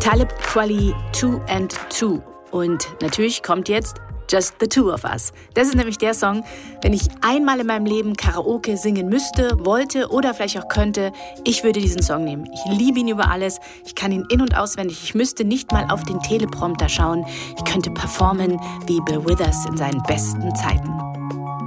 Talib Kweli 2 and 2. Und natürlich kommt jetzt Just the Two of Us. Das ist nämlich der Song, wenn ich einmal in meinem Leben Karaoke singen müsste, wollte oder vielleicht auch könnte, ich würde diesen Song nehmen. Ich liebe ihn über alles. Ich kann ihn in- und auswendig. Ich müsste nicht mal auf den Teleprompter schauen. Ich könnte performen wie Bill Withers in seinen besten Zeiten.